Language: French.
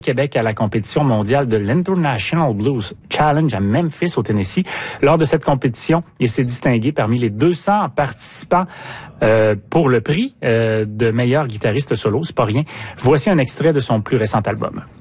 Québec à la compétition mondiale de l'International Blues Challenge à Memphis, au Tennessee. Lors de cette compétition, il s'est distingué parmi les 200 participants pour le prix de meilleur guitariste solo. C'est pas rien. Voici un extrait de son plus récent album.